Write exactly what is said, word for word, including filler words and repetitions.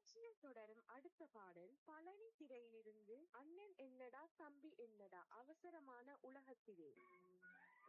நிகழ்ச்சியில் தொடரும் அடுத்த பாடல் பழனி திரையிலிருந்து அண்ணன் என்னடா தம்பி என்னடா அவசரமான உலகத்திலே.